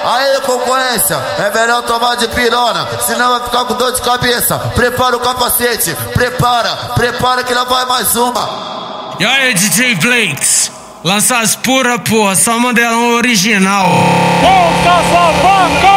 Aí, concorrência, é melhor tomar de pirona, senão vai ficar com dor de cabeça. Prepara o capacete, prepara que lá vai mais uma. E aí, DJ Blakes, lança as pura, porra, só Mandelão original. Volta, Savanca!